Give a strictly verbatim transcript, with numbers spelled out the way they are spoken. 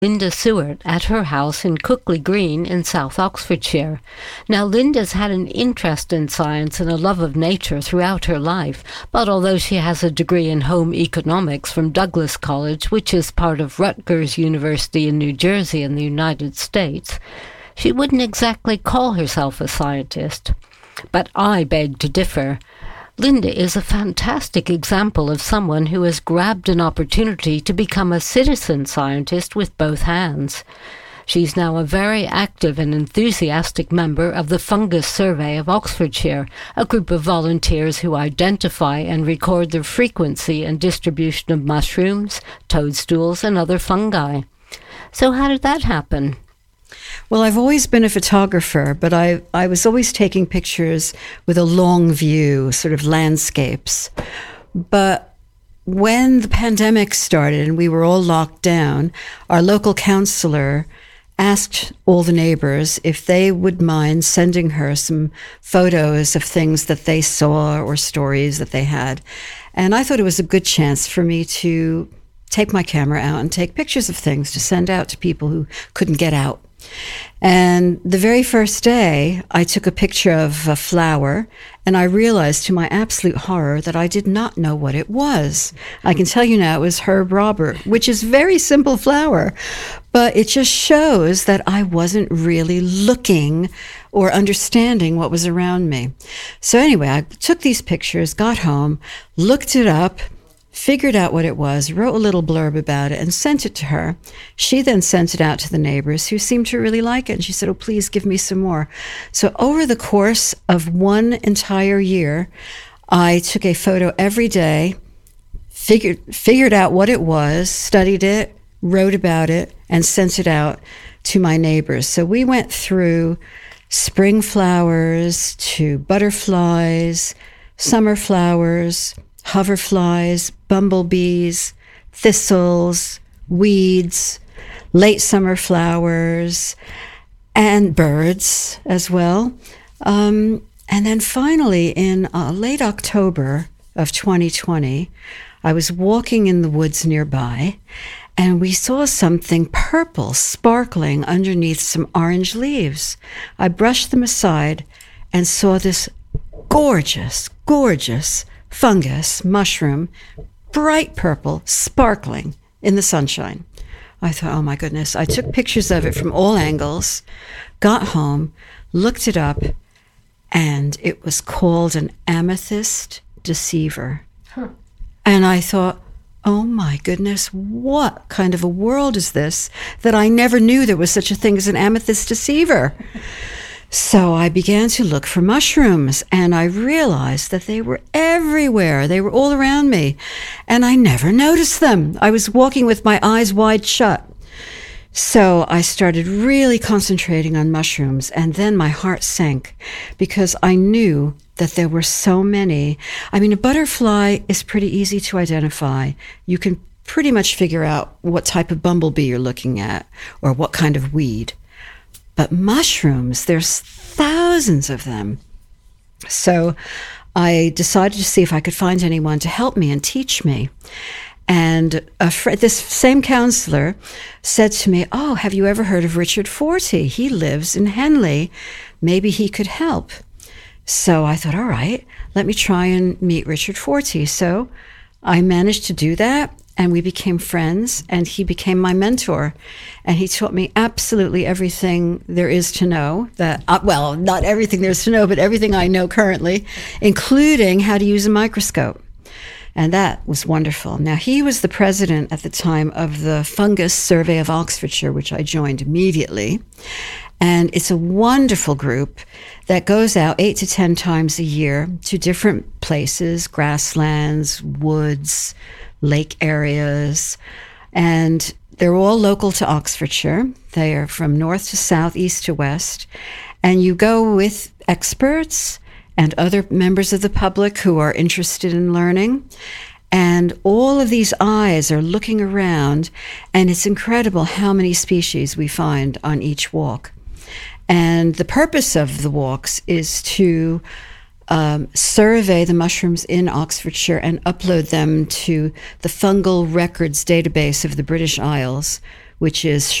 Linda Seward at her house in Cookley Green in South Oxfordshire. Now, Linda's had an interest in science and a love of nature throughout her life, but although she has a degree in home economics from Douglas College, which is part of Rutgers University in New Jersey in the United States, she wouldn't exactly call herself a scientist. But I beg to differ. Linda is a fantastic example of someone who has grabbed an opportunity to become a citizen scientist with both hands. She's now a very active and enthusiastic member of the Fungus Survey of Oxfordshire, a group of volunteers who identify and record the frequency and distribution of mushrooms, toadstools, and other fungi. So how did that happen? Well, I've always been a photographer, but I, I was always taking pictures with a long view, sort of landscapes. But when the pandemic started and we were all locked down, our local counselor asked all the neighbors if they would mind sending her some photos of things that they saw or stories that they had. And I thought it was a good chance for me to take my camera out and take pictures of things to send out to people who couldn't get out. And the very first day, I took a picture of a flower, and I realized to my absolute horror that I did not know what it was. I can tell you now it was Herb Robert, which is a very simple flower, but it just shows that I wasn't really looking or understanding what was around me. So anyway, I took these pictures, got home, looked it up, figured out what it was, wrote a little blurb about it, and sent it to her. She then sent it out to the neighbors, who seemed to really like it. And she said, oh, please give me some more. So over the course of one entire year, I took a photo every day, figured, figured out what it was, studied it, wrote about it, and sent it out to my neighbors. So we went through spring flowers to butterflies, summer flowers, hoverflies, bumblebees, thistles, weeds, late summer flowers, and birds as well. Um, and then finally, in uh, late October of twenty twenty, I was walking in the woods nearby, and we saw something purple sparkling underneath some orange leaves. I brushed them aside and saw this gorgeous, gorgeous fungus, mushroom, bright purple, sparkling in the sunshine. I thought, oh my goodness. I took pictures of it from all angles, got home, looked it up, and it was called an amethyst deceiver. Huh. And I thought, oh my goodness, what kind of a world is this that I never knew there was such a thing as an amethyst deceiver? So I began to look for mushrooms, and I realized that they were everywhere. They were all around me, and I never noticed them. I was walking with my eyes wide shut. So I started really concentrating on mushrooms, and then my heart sank because I knew that there were so many. I mean, a butterfly is pretty easy to identify. You can pretty much figure out what type of bumblebee you're looking at or what kind of weed. But mushrooms, there's thousands of them. So I decided to see if I could find anyone to help me and teach me. And a fr- this same counselor said to me, oh, have you ever heard of Richard Fortey? He lives in Henley. Maybe he could help. So I thought, all right, let me try and meet Richard Fortey. So I managed to do that. And we became friends, and he became my mentor. And he taught me absolutely everything there is to know. That uh, well, not everything there's to know, but everything I know currently, including how to use a microscope. And that was wonderful. Now, he was the president at the time of the Fungus Survey of Oxfordshire, which I joined immediately. And it's a wonderful group that goes out eight to ten times a year to different places, grasslands, woods, lake areas, and they're all local to Oxfordshire. They are from north to south, east to west, and you go with experts and other members of the public who are interested in learning, and all of these eyes are looking around, and it's incredible how many species we find on each walk. And the purpose of the walks is to Um, survey the mushrooms in Oxfordshire and upload them to the Fungal Records database of the British Isles, which is